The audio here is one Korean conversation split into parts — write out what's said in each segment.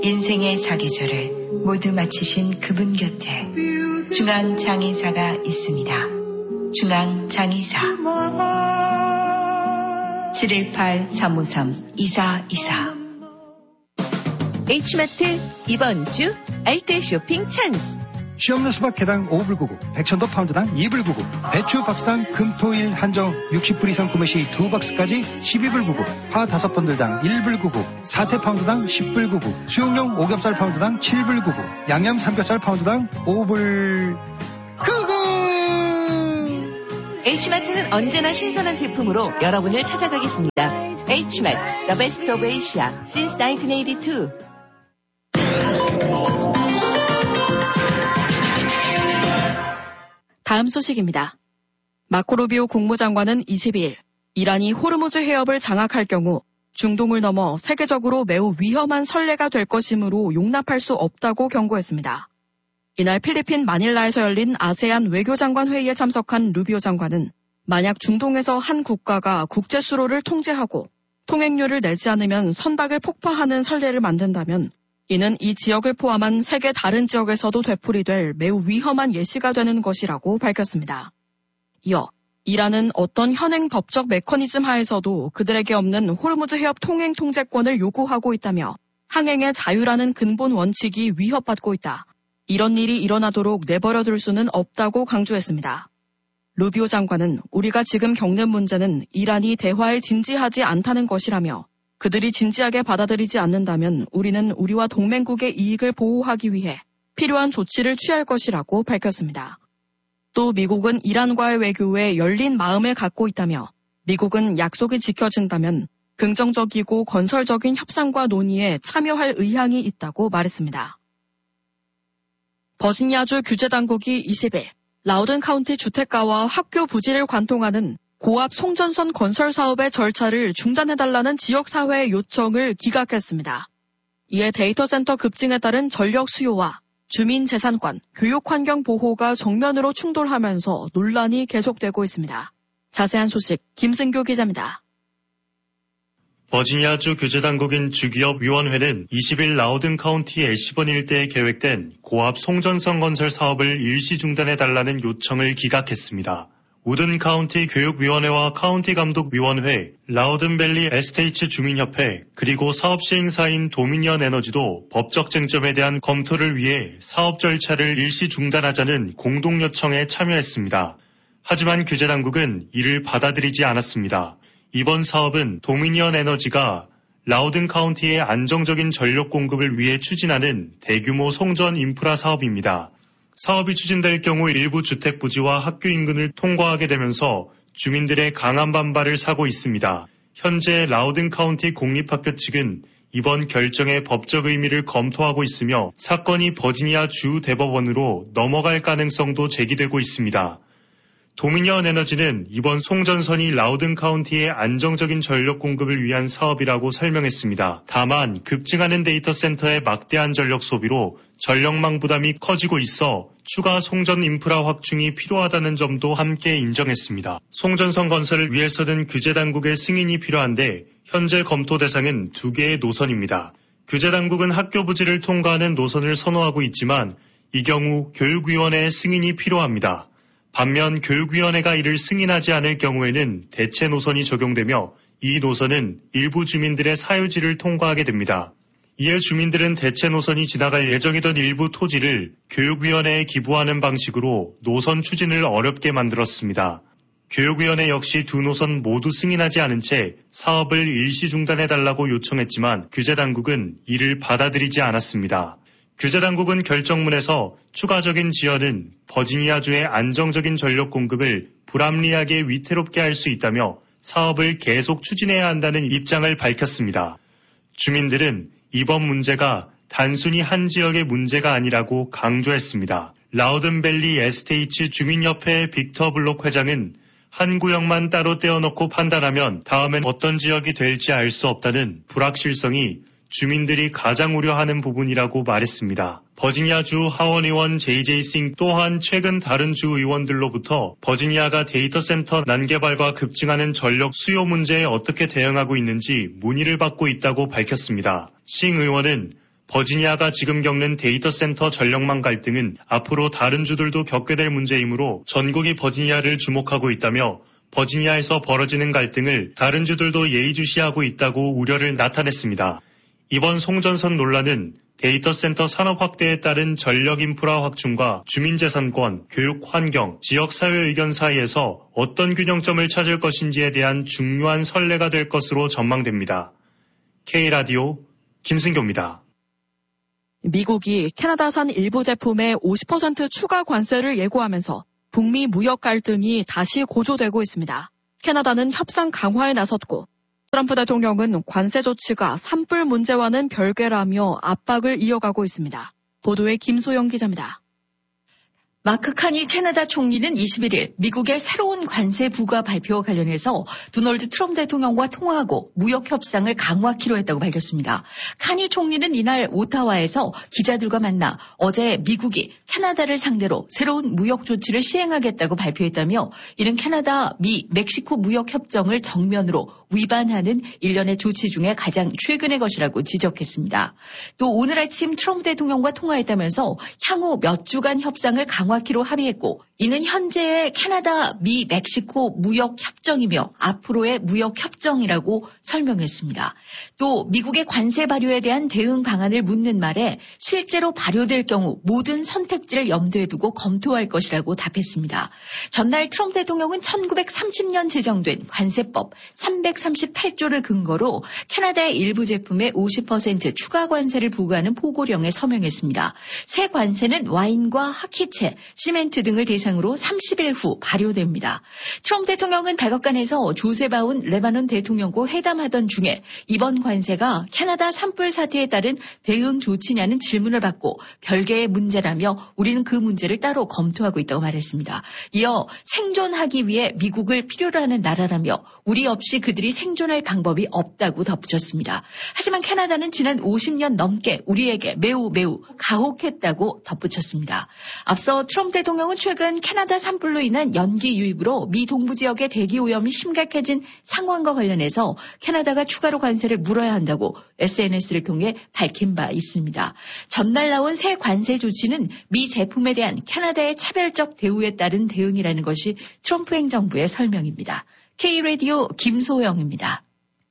인생의 사계절을 모두 마치신 그분 곁에 중앙장의사가 있습니다. 중앙장의사 718-353-2424. H마트 이번 주 알뜰 쇼핑 찬스. 시험는 수박 개당 5불 99, 백천도 파운드당 2불 99, 배추 박스당 금토일 한정 60불 이상 구매 시 2박스까지 12불 99, 파 5번들당 1불 99, 사태 파운드당 10불 99, 수육용 오겹살 파운드당 7불 99, 양념 삼겹살 파운드당 5불 99. H마트는 언제나 신선한 제품으로 여러분을 찾아가겠습니다. H마트, The Best of Asia since 1982. 다음 소식입니다. 마코 루비오 국무장관은 22일 이란이 호르무즈 해협을 장악할 경우 중동을 넘어 세계적으로 매우 위험한 선례가 될 것이므로 용납할 수 없다고 경고했습니다. 이날 필리핀 마닐라에서 열린 아세안 외교장관 회의에 참석한 루비오 장관은 만약 중동에서 한 국가가 국제 수로를 통제하고 통행료를 내지 않으면 선박을 폭파하는 선례를 만든다면 이는 이 지역을 포함한 세계 다른 지역에서도 되풀이될 매우 위험한 예시가 되는 것이라고 밝혔습니다. 이어 이란은 어떤 현행 법적 메커니즘 하에서도 그들에게 없는 호르무즈 해협 통행 통제권을 요구하고 있다며 항행의 자유라는 근본 원칙이 위협받고 있다. 이런 일이 일어나도록 내버려둘 수는 없다고 강조했습니다. 루비오 장관은 우리가 지금 겪는 문제는 이란이 대화에 진지하지 않다는 것이라며 그들이 진지하게 받아들이지 않는다면 우리는 우리와 동맹국의 이익을 보호하기 위해 필요한 조치를 취할 것이라고 밝혔습니다. 또 미국은 이란과의 외교에 열린 마음을 갖고 있다며 미국은 약속이 지켜진다면 긍정적이고 건설적인 협상과 논의에 참여할 의향이 있다고 말했습니다. 버지니아주 규제당국이 20일 라우든 카운티 주택가와 학교 부지를 관통하는 고압 송전선 건설 사업의 절차를 중단해달라는 지역사회의 요청을 기각했습니다. 이에 데이터센터 급증에 따른 전력 수요와 주민재산권, 교육환경 보호가 정면으로 충돌하면서 논란이 계속되고 있습니다. 자세한 소식 김승교 기자입니다. 버지니아주 규제당국인 주기업위원회는 20일 라우든 카운티 애시번 일대에 계획된 고압 송전선 건설 사업을 일시 중단해달라는 요청을 기각했습니다. 우든 카운티 교육위원회와 카운티 감독위원회, 라우든밸리 에스테이츠 주민협회, 그리고 사업 시행사인 도미니언 에너지도 법적 쟁점에 대한 검토를 위해 사업 절차를 일시 중단하자는 공동 요청에 참여했습니다. 하지만 규제당국은 이를 받아들이지 않았습니다. 이번 사업은 도미니언 에너지가 라우든 카운티의 안정적인 전력 공급을 위해 추진하는 대규모 송전 인프라 사업입니다. 사업이 추진될 경우 일부 주택 부지와 학교 인근을 통과하게 되면서 주민들의 강한 반발을 사고 있습니다. 현재 라우든 카운티 공립학교 측은 이번 결정의 법적 의미를 검토하고 있으며 사건이 버지니아 주 대법원으로 넘어갈 가능성도 제기되고 있습니다. 도미니언 에너지는 이번 송전선이 라우든 카운티의 안정적인 전력 공급을 위한 사업이라고 설명했습니다. 다만 급증하는 데이터 센터의 막대한 전력 소비로 전력망 부담이 커지고 있어 추가 송전 인프라 확충이 필요하다는 점도 함께 인정했습니다. 송전선 건설을 위해서는 규제당국의 승인이 필요한데 현재 검토 대상은 2개의 노선입니다. 규제당국은 학교 부지를 통과하는 노선을 선호하고 있지만 이 경우 교육위원회의 승인이 필요합니다. 반면 교육위원회가 이를 승인하지 않을 경우에는 대체 노선이 적용되며 이 노선은 일부 주민들의 사유지를 통과하게 됩니다. 이에 주민들은 대체 노선이 지나갈 예정이던 일부 토지를 교육위원회에 기부하는 방식으로 노선 추진을 어렵게 만들었습니다. 교육위원회 역시 2 노선 모두 승인하지 않은 채 사업을 일시 중단해달라고 요청했지만 규제당국은 이를 받아들이지 않았습니다. 규제당국은 결정문에서 추가적인 지연은 버지니아주의 안정적인 전력 공급을 불합리하게 위태롭게 할 수 있다며 사업을 계속 추진해야 한다는 입장을 밝혔습니다. 주민들은 이번 문제가 단순히 한 지역의 문제가 아니라고 강조했습니다. 라우든밸리 에스테이츠 주민협회 빅터 블록 회장은 한 구역만 따로 떼어놓고 판단하면 다음엔 어떤 지역이 될지 알 수 없다는 불확실성이 주민들이 가장 우려하는 부분이라고 말했습니다. 버지니아주 하원의원 JJ 싱 또한 최근 다른 주 의원들로부터 버지니아가 데이터 센터 난개발과 급증하는 전력 수요 문제에 어떻게 대응하고 있는지 문의를 받고 있다고 밝혔습니다. 싱 의원은 버지니아가 지금 겪는 데이터 센터 전력망 갈등은 앞으로 다른 주들도 겪게 될 문제이므로 전국이 버지니아를 주목하고 있다며 버지니아에서 벌어지는 갈등을 다른 주들도 예의주시하고 있다고 우려를 나타냈습니다. 이번 송전선 논란은 데이터 센터 산업 확대에 따른 전력 인프라 확충과 주민재산권, 교육 환경, 지역사회 의견 사이에서 어떤 균형점을 찾을 것인지에 대한 중요한 선례가 될 것으로 전망됩니다. K라디오 김승교입니다. 미국이 캐나다산 일부 제품에 50% 추가 관세를 예고하면서 북미 무역 갈등이 다시 고조되고 있습니다. 캐나다는 협상 강화에 나섰고 트럼프 대통령은 관세 조치가 산불 문제와는 별개라며 압박을 이어가고 있습니다. 보도에 김소영 기자입니다. 마크 카니 캐나다 총리는 21일 미국의 새로운 관세 부과 발표와 관련해서 도널드 트럼프 대통령과 통화하고 무역 협상을 강화하기로 했다고 밝혔습니다. 카니 총리는 이날 오타와에서 기자들과 만나 어제 미국이 캐나다를 상대로 새로운 무역 조치를 시행하겠다고 발표했다며 이는 캐나다, 미, 멕시코 무역 협정을 정면으로 위반하는 일련의 조치 중에 가장 최근의 것이라고 지적했습니다. 또 오늘 아침 트럼프 대통령과 통화했다면서 향후 몇 주간 협상을 강화하기로 합의했고 이는 현재의 캐나다, 미, 멕시코 무역 협정이며 앞으로의 무역 협정이라고 설명했습니다. 또 미국의 관세 발효에 대한 대응 방안을 묻는 말에 실제로 발효될 경우 모든 선택지를 염두에 두고 검토할 것이라고 답했습니다. 전날 트럼프 대통령은 1930년 제정된 관세법 338조를 근거로 캐나다의 일부 제품에 50% 추가 관세를 부과하는 보고령에 서명했습니다. 새 관세는 와인과 화키채, 시멘트 등을 대상으로 30일 후 발효됩니다. 트럼프 대통령은 백악관에서 조셉 아운 레바논 대통령과 회담하던 중에 이번 관세가 캐나다 산불 사태에 따른 대응 조치냐는 질문을 받고 별개의 문제라며 우리는 그 문제를 따로 검토하고 있다고 말했습니다. 이어 생존하기 위해 미국을 필요로 하는 나라라며 우리 없이 그들이 생존할 방법이 없다고 덧붙였습니다. 하지만 캐나다는 지난 50년 넘게 우리에게 매우 가혹했다고 덧붙였습니다. 앞서 트럼프 대통령은 최근 캐나다 산불로 인한 연기 유입으로 미 동부 지역의 대기 오염이 심각해진 상황과 관련해서 캐나다가 추가로 관세를 물어야 한다고 SNS를 통해 밝힌 바 있습니다. 전날 나온 새 관세 조치는 미 제품에 대한 캐나다의 차별적 대우에 따른 대응이라는 것이 트럼프 행정부의 설명입니다. K라디오 김소영입니다.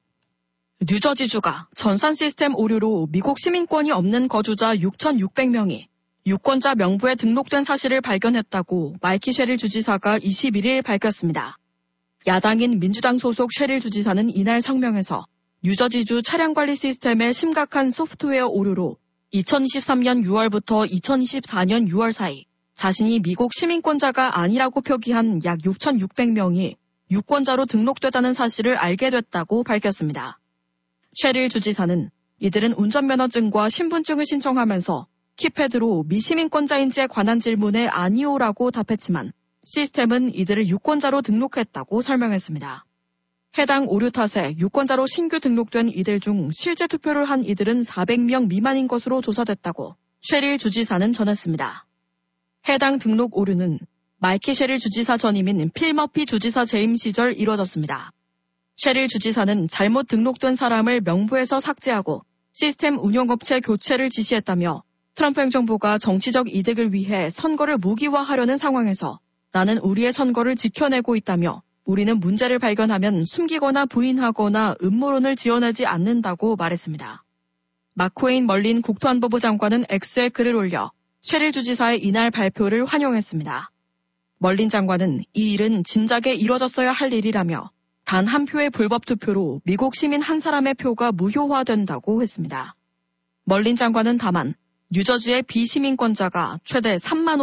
뉴저지주가 전산 시스템 오류로 미국 시민권이 없는 거주자 6,600명이 유권자 명부에 등록된 사실을 발견했다고 마이키 셰릴 주지사가 21일 밝혔습니다. 야당인 민주당 소속 셰릴 주지사는 이날 성명에서 뉴저지주 차량관리 시스템의 심각한 소프트웨어 오류로 2023년 6월부터 2024년 6월 사이 자신이 미국 시민권자가 아니라고 표기한 약 6,600명이 유권자로 등록됐다는 사실을 알게 됐다고 밝혔습니다. 셰릴 주지사는 이들은 운전면허증과 신분증을 신청하면서 키패드로 미시민권자인지에 관한 질문에 아니오라고 답했지만 시스템은 이들을 유권자로 등록했다고 설명했습니다. 해당 오류 탓에 유권자로 신규 등록된 이들 중 실제 투표를 한 이들은 400명 미만인 것으로 조사됐다고 셰릴 주지사는 전했습니다. 해당 등록 오류는 마이키 셰릴 주지사 전임인 필 머피 주지사 재임 시절 이뤄졌습니다. 셰릴 주지사는 잘못 등록된 사람을 명부에서 삭제하고 시스템 운영업체 교체를 지시했다며 트럼프 행정부가 정치적 이득을 위해 선거를 무기화하려는 상황에서 나는 우리의 선거를 지켜내고 있다며 우리는 문제를 발견하면 숨기거나 부인하거나 음모론을 지어내지 않는다고 말했습니다. 마크웨인 멀린 국토안보부 장관은 X에 글을 올려 셰릴 주지사의 이날 발표를 환영했습니다. 멀린 장관은 이 일은 진작에 이뤄졌어야 할 일이라며 단 한 표의 불법 투표로 미국 시민 한 사람의 표가 무효화된다고 했습니다. 멀린 장관은 다만 뉴저지의 비시민권자가 최대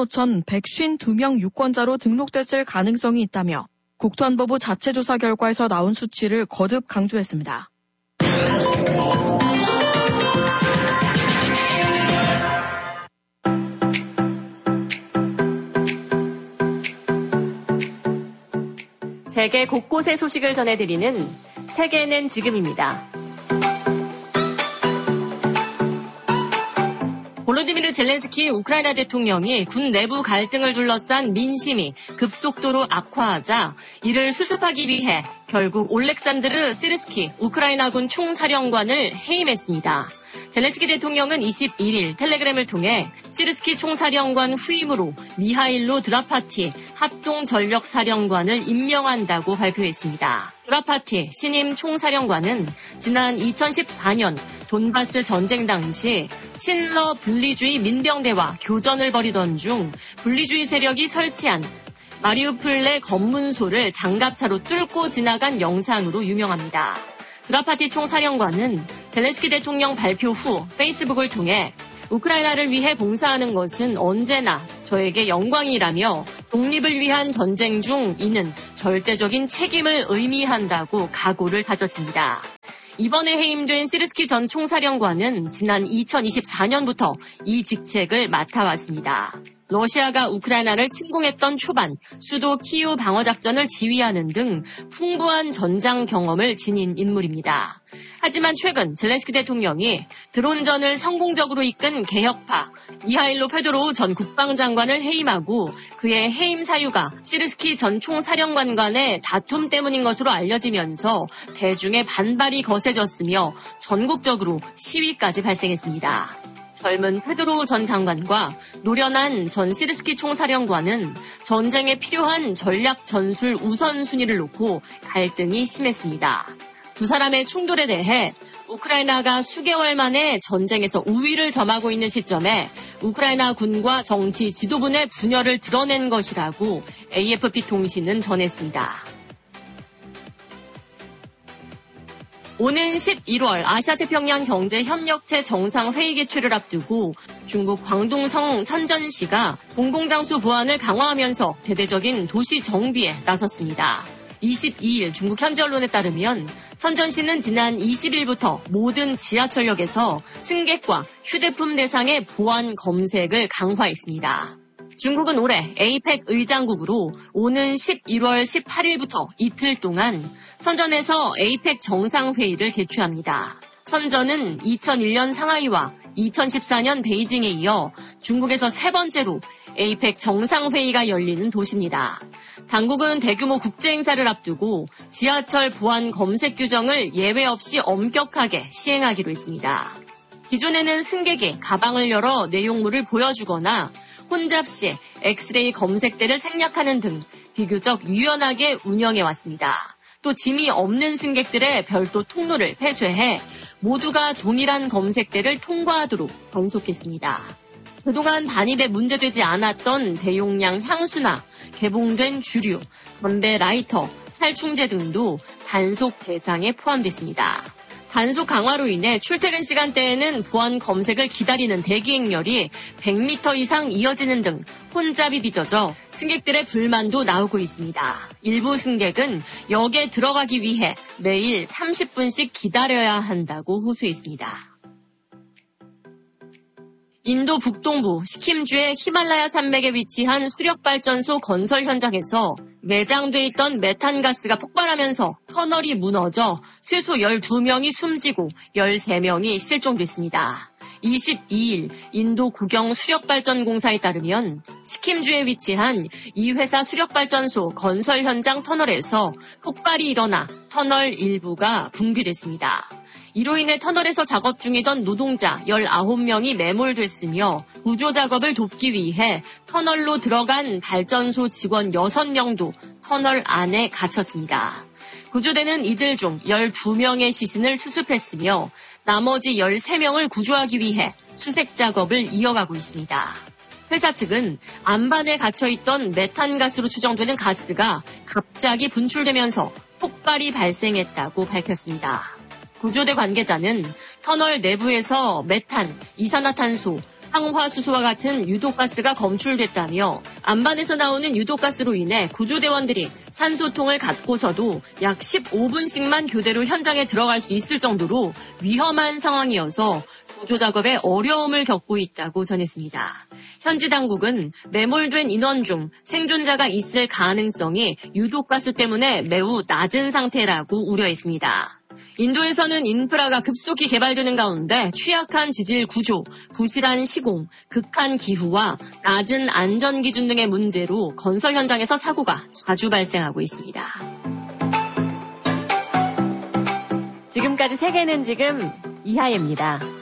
35,152명 유권자로 등록됐을 가능성이 있다며 국토안보부 자체 조사 결과에서 나온 수치를 거듭 강조했습니다. 세계 곳곳의 소식을 전해드리는 세계는 지금입니다. 볼로디미르 젤렌스키 우크라이나 대통령이 군 내부 갈등을 둘러싼 민심이 급속도로 악화하자 이를 수습하기 위해 결국 올렉산드르 시르스키 우크라이나군 총사령관을 해임했습니다. 젤렌스키 대통령은 21일 텔레그램을 통해 시르스키 총사령관 후임으로 미하일로 드라파티 합동전력사령관을 임명한다고 발표했습니다. 드라파티 신임 총사령관은 지난 2014년 돈바스 전쟁 당시 친러 분리주의 민병대와 교전을 벌이던 중 분리주의 세력이 설치한 마리우폴 내 검문소를 장갑차로 뚫고 지나간 영상으로 유명합니다. 드라파티 총사령관은 젤렌스키 대통령 발표 후 페이스북을 통해 우크라이나를 위해 봉사하는 것은 언제나 저에게 영광이라며 독립을 위한 전쟁 중 이는 절대적인 책임을 의미한다고 각오를 다졌습니다. 이번에 해임된 시르스키 전 총사령관은 지난 2024년부터 이 직책을 맡아왔습니다. 러시아가 우크라이나를 침공했던 초반 수도 키이우 방어작전을 지휘하는 등 풍부한 전장 경험을 지닌 인물입니다. 하지만 최근 젤렌스키 대통령이 드론전을 성공적으로 이끈 개혁파 미하일로 페도로우 전 국방장관을 해임하고 그의 해임 사유가 시르스키 전 총사령관 간의 다툼 때문인 것으로 알려지면서 대중의 반발이 거세졌으며 전국적으로 시위까지 발생했습니다. 젊은 페도로우 전 장관과 노련한 전 시르스키 총사령관은 전쟁에 필요한 전략 전술 우선순위를 놓고 갈등이 심했습니다. 두 사람의 충돌에 대해 우크라이나가 수개월 만에 전쟁에서 우위를 점하고 있는 시점에 우크라이나 군과 정치 지도부 내 분열을 드러낸 것이라고 AFP 통신은 전했습니다. 오는 11월 아시아태평양 경제협력체 정상회의 개최를 앞두고 중국 광둥성 선전시가 공공장소 보안을 강화하면서 대대적인 도시 정비에 나섰습니다. 22일 중국 현지 언론에 따르면 선전시는 지난 20일부터 모든 지하철역에서 승객과 휴대폰 대상의 보안 검색을 강화했습니다. 중국은 올해 에이펙 의장국으로 오는 11월 18일부터 이틀 동안 선전에서 에이펙 정상회의를 개최합니다. 선전은 2001년 상하이와 2014년 베이징에 이어 중국에서 세 번째로 에이펙 정상회의가 열리는 도시입니다. 당국은 대규모 국제행사를 앞두고 지하철 보안 검색 규정을 예외 없이 엄격하게 시행하기로 했습니다. 기존에는 승객이 가방을 열어 내용물을 보여주거나 혼잡 시 엑스레이 검색대를 생략하는 등 비교적 유연하게 운영해왔습니다. 또 짐이 없는 승객들의 별도 통로를 폐쇄해 모두가 동일한 검색대를 통과하도록 단속했습니다. 그동안 반입에 문제되지 않았던 대용량 향수나 개봉된 주류, 담배 라이터, 살충제 등도 단속 대상에 포함됐습니다. 단속 강화로 인해 출퇴근 시간대에는 보안 검색을 기다리는 대기 행렬이 100m 이상 이어지는 등 혼잡이 빚어져 승객들의 불만도 나오고 있습니다. 일부 승객은 역에 들어가기 위해 매일 30분씩 기다려야 한다고 호소했습니다. 인도 북동부 시킴주의 히말라야 산맥에 위치한 수력발전소 건설 현장에서 매장돼 있던 메탄가스가 폭발하면서 터널이 무너져 최소 12명이 숨지고 13명이 실종됐습니다. 22일 인도 국영 수력발전공사에 따르면 시킴주에 위치한 이 회사 수력발전소 건설 현장 터널에서 폭발이 일어나 터널 일부가 붕괴됐습니다. 이로 인해 터널에서 작업 중이던 노동자 19명이 매몰됐으며 구조 작업을 돕기 위해 터널로 들어간 발전소 직원 6명도 터널 안에 갇혔습니다. 구조대는 이들 중 12명의 시신을 수습했으며 나머지 13명을 구조하기 위해 수색 작업을 이어가고 있습니다. 회사 측은 안반에 갇혀있던 메탄가스로 추정되는 가스가 갑자기 분출되면서 폭발이 발생했다고 밝혔습니다. 구조대 관계자는 터널 내부에서 메탄, 이산화탄소, 황화수소와 같은 유독가스가 검출됐다며 안반에서 나오는 유독가스로 인해 구조대원들이 산소통을 갖고서도 약 15분씩만 교대로 현장에 들어갈 수 있을 정도로 위험한 상황이어서 구조작업에 어려움을 겪고 있다고 전했습니다. 현지 당국은 매몰된 인원 중 생존자가 있을 가능성이 유독가스 때문에 매우 낮은 상태라고 우려했습니다. 인도에서는 인프라가 급속히 개발되는 가운데 취약한 지질 구조, 부실한 시공, 극한 기후와 낮은 안전 기준 등의 문제로 건설 현장에서 사고가 자주 발생하고 있습니다. 지금까지 세계는 지금 이하예입니다.